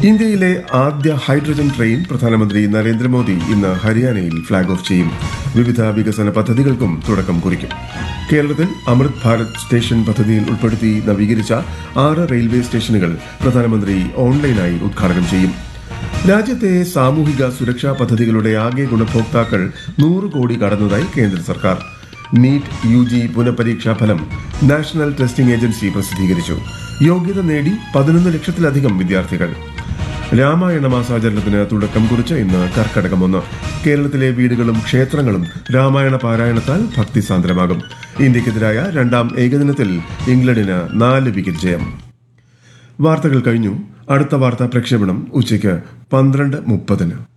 ഇന്ത്യയിലെ ആദ്യ hydrogen train പ്രധാനമന്ത്രി നരേന്ദ്രമോദി ഇന്ന് ഹരിയാനയിൽ ഫ്ളാഗ് ഓഫ് ചെയ്യും. വിവിധ വികസന പദ്ധതികൾക്കും തുടക്കം കുറിക്കും. കേരളത്തിൽ അമൃത് ഭാരത് സ്റ്റേഷൻ പദ്ധതിയിൽ ഉൾപ്പെടുത്തി നവീകരിച്ച 6 റെയിൽവേ സ്റ്റേഷനുകൾ പ്രധാനമന്ത്രി ഓൺലൈനായി ഉദ്ഘാടനം ചെയ്യും. രാജ്യത്തെ സാമൂഹിക സുരക്ഷാ പദ്ധതികളുടെ ആകെ ഗുണഭോക്താക്കൾ 100 കോടി കടന്നതായി കേന്ദ്ര സർക്കാർ. നീറ്റ് UG പുനഃപരീക്ഷാ ഫലം നാഷണൽ ടെസ്റ്റിംഗ് ഏജൻസി പ്രസിദ്ധീകരിച്ചു. യോഗ്യത നേടി 11 ലക്ഷത്തിലധികം വിദ്യാർത്ഥികൾ. രാമായണ മാസാചരണത്തിന് തുടക്കം കുറിച്ച് ഇന്ന് കർക്കടകം 1. കേരളത്തിലെ വീടുകളും ക്ഷേത്രങ്ങളും രാമായണ പാരായണത്താൽ ഭക്തിസാന്ദ്രമാകും. ഇന്ത്യക്കെതിരായ 2ാം ഏകദിനത്തിൽ ഇംഗ്ലണ്ടിന് 4 വിക്കറ്റ് ജയം. വാർത്തകൾ കഴിഞ്ഞു. അടുത്ത വാർത്താ പ്രക്ഷേപണം ഉച്ചയ്ക്ക് 12:30.